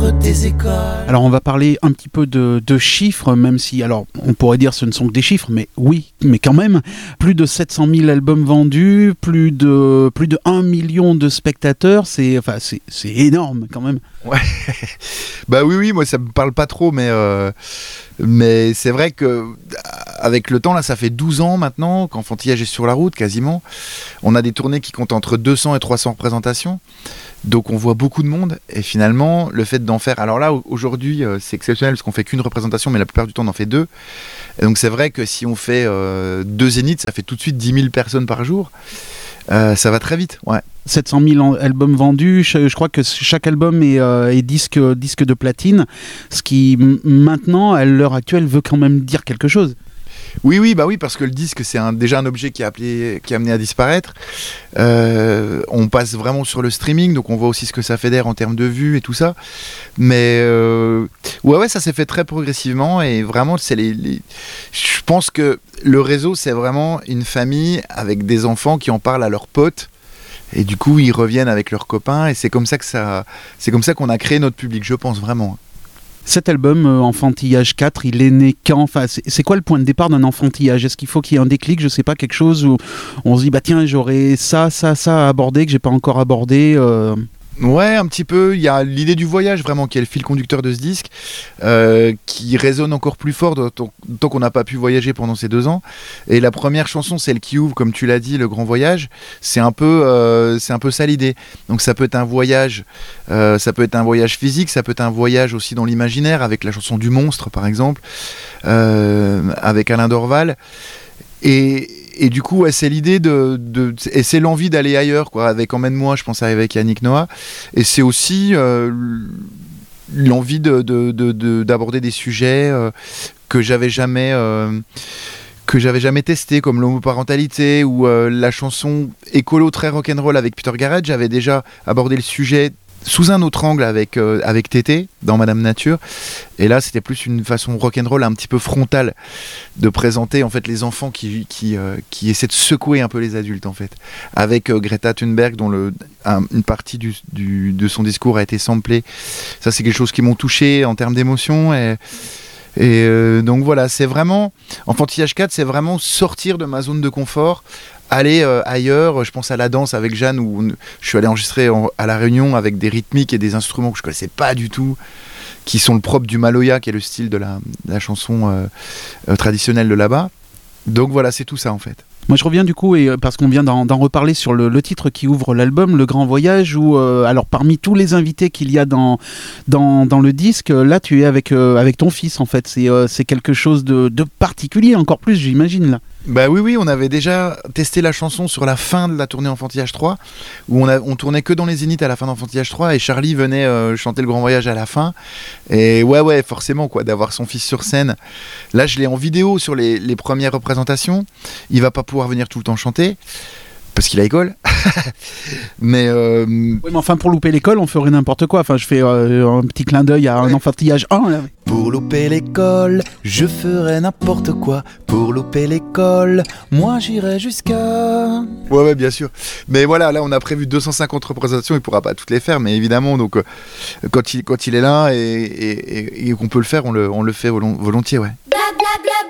entre tes écoles. Alors on va parler un petit peu de chiffres, même si, alors on pourrait dire ce ne sont que des chiffres, mais oui, mais quand même, plus de 700 000 albums vendus, plus de 1 million de spectateurs, c'est énorme quand même. Ouais, bah oui, moi ça me parle pas trop, mais c'est vrai que avec le temps, là, ça fait 12 ans maintenant qu'Enfantillage est sur la route, quasiment. On a des tournées qui comptent entre 200 et 300 représentations. Donc on voit beaucoup de monde. Et finalement, le fait d'en faire... Alors là, aujourd'hui, c'est exceptionnel parce qu'on fait qu'une représentation, mais la plupart du temps, on en fait 2. Et donc c'est vrai que si on fait 2 zéniths, ça fait tout de suite 10 000 personnes par jour. Ça va très vite, ouais. 700 000 albums vendus, je crois que chaque album est disque de platine, ce qui maintenant, à l'heure actuelle, veut quand même dire quelque chose. Oui, parce que le disque, c'est déjà un objet qui est amené à disparaître. On passe vraiment sur le streaming, donc on voit aussi ce que ça fédère en termes de vues et tout ça. Mais ouais, ça s'est fait très progressivement et vraiment, je pense que le réseau, c'est vraiment une famille avec des enfants qui en parlent à leurs potes. Et du coup, ils reviennent avec leurs copains et c'est comme ça qu'on a créé notre public, je pense vraiment. Cet album, Enfantillage 4, il est né quand ? Enfin, c'est quoi le point de départ d'un enfantillage ? Est-ce qu'il faut qu'il y ait un déclic, je sais pas, quelque chose où on se dit, bah tiens, j'aurais ça à aborder que j'ai pas encore abordé Ouais, un petit peu. Il y a l'idée du voyage vraiment qui est le fil conducteur de ce disque, qui résonne encore plus fort tant qu'on n'a pas pu voyager pendant ces 2 ans. Et la première chanson, celle qui ouvre, comme tu l'as dit, le grand voyage, c'est un peu ça l'idée. Donc ça peut être un voyage, physique, ça peut être un voyage aussi dans l'imaginaire, avec la chanson du monstre par exemple, avec Alain Dorval. Et du coup, ouais, c'est l'idée et c'est l'envie d'aller ailleurs, quoi. Avec Emmène-moi, je pense avec Yannick Noah. Et c'est aussi l'envie d'aborder des sujets que j'avais jamais testé, comme l'homoparentalité ou la chanson écolo très rock'n'roll avec Peter Garrett. J'avais déjà abordé le sujet sous un autre angle avec Tété dans Madame Nature, et là c'était plus une façon rock'n'roll un petit peu frontale de présenter en fait les enfants qui essaient de secouer un peu les adultes en fait, avec Greta Thunberg dont une partie de son discours a été samplée. Ça c'est quelque chose qui m'ont touché en termes d'émotion et donc voilà, c'est vraiment Enfantillage 4, c'est vraiment sortir de ma zone de confort, aller ailleurs. Je pense à la danse avec Jeanne où je suis allé enregistrer à La Réunion avec des rythmiques et des instruments que je connaissais pas du tout, qui sont le propre du maloya, qui est le style de la chanson traditionnelle de là-bas. Donc voilà, c'est tout ça en fait. Moi je reviens du coup, parce qu'on vient d'en reparler sur le titre qui ouvre l'album, Le Grand Voyage, où alors parmi tous les invités qu'il y a dans le disque, là tu es avec ton fils en fait, c'est quelque chose de particulier encore plus, j'imagine là. Bah oui, on avait déjà testé la chanson sur la fin de la tournée Enfantillage 3, où on tournait que dans les zéniths à la fin d'Enfantillage 3, et Charlie venait chanter Le Grand Voyage à la fin. Et ouais, forcément, quoi, d'avoir son fils sur scène. Là, je l'ai en vidéo sur les premières représentations. Il va pas pouvoir venir tout le temps chanter, parce qu'il a école. mais oui, mais enfin, pour louper l'école, on ferait n'importe quoi. Enfin, je fais un petit clin d'œil à un Enfantillage 1. Là. Pour louper l'école, je ferais n'importe quoi. Pour louper l'école, moi j'irais jusqu'à... Ouais, bien sûr. Mais voilà, là on a prévu 250 représentations, il pourra pas toutes les faire, mais évidemment, donc quand il est là et qu'on peut le faire, on le fait volontiers, ouais.